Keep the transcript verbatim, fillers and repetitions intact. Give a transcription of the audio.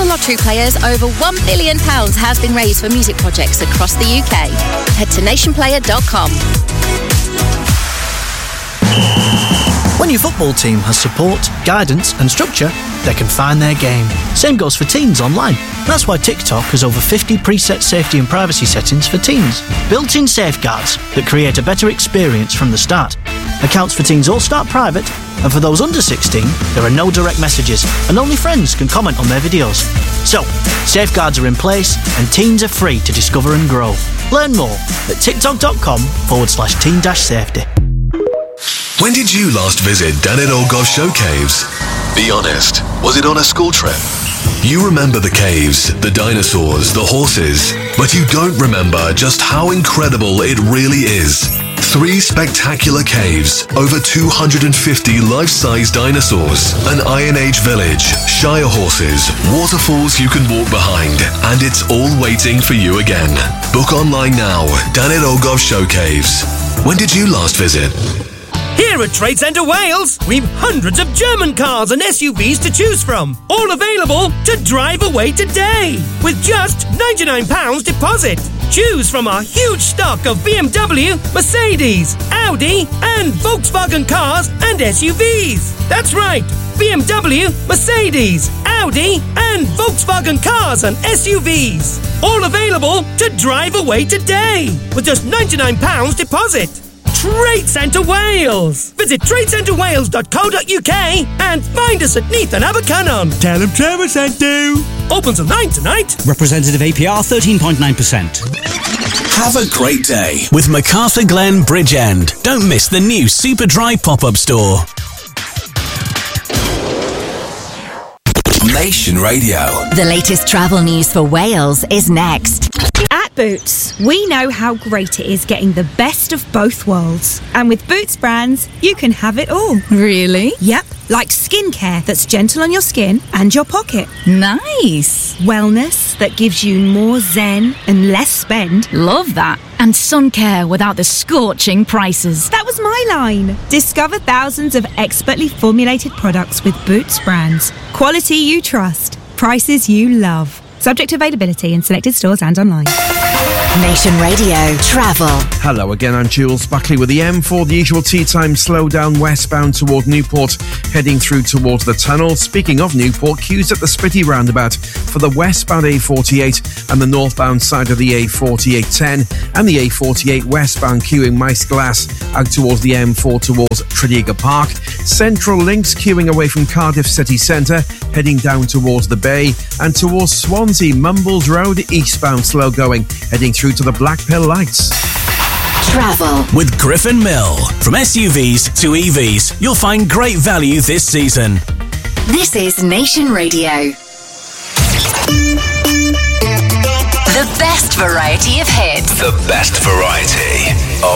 lottery players, over one billion pounds has been raised for music projects across the U K. Head to nation player dot com. When your football team has support, guidance and structure, they can find their game. Same goes for teens online. That's why TikTok has over fifty preset safety and privacy settings for teens. Built-in safeguards that create a better experience from the start. Accounts for teens all start private, and for those under sixteen, there are no direct messages, and only friends can comment on their videos. So, safeguards are in place, and teens are free to discover and grow. Learn more at tiktok.com forward slash teen dash safety. When did you last visit Danit Olgov Show Caves? Be honest, was it on a school trip? You remember the caves, the dinosaurs, the horses, but you don't remember just how incredible it really is. Three spectacular caves, over two hundred fifty life-size dinosaurs, an Iron Age village, Shire horses, waterfalls you can walk behind, and it's all waiting for you again. Book online now, Danit Olgov Show Caves. When did you last visit? Here at Trade Centre Wales, we've hundreds of German cars and S U Vs to choose from, all available to drive away today with just ninety-nine pounds deposit. Choose from our huge stock of B M W, Mercedes, Audi and Volkswagen cars and S U Vs. That's right, B M W, Mercedes, Audi and Volkswagen cars and S U Vs. All available to drive away today with just ninety-nine pounds deposit. Trade Centre Wales. Visit trade centre wales dot co dot uk and find us at Neath and Abercynon. Tell them Trevor sent you. Open till nine tonight. Representative A P R thirteen point nine percent. Have a great day with MacArthur Glen Bridgend. Don't miss the new Superdry pop-up store. Nation Radio. The latest travel news for Wales is next. At Boots, we know how great it is getting the best of both worlds. And with Boots brands, you can have it all. Really? Yep, like skincare that's gentle on your skin and your pocket. Nice. Wellness that gives you more zen and less spend. Love that. And sun care without the scorching prices. That was my line. Discover thousands of expertly formulated products with Boots brands. Quality you trust. Prices you love. Subject to availability in selected stores and online. Nation Radio Travel. Hello again, I'm Jules Buckley with the M four. The usual tea time slowdown westbound toward Newport, heading through towards the tunnel. Speaking of Newport, queues at the Spitty roundabout for the westbound A forty-eight and the northbound side of the A forty-eight ten, and the A forty-eight westbound queuing Mice Glass out towards the M four towards Tredegar Park. Central links queuing away from Cardiff city centre, heading down towards the Bay, and towards Swansea Mumbles Road eastbound slow going, heading through to the Blackpill Lights. Travel with Griffin Mill. From S U Vs to E Vs, you'll find great value this season. This is Nation Radio. The best variety of hits. The best variety of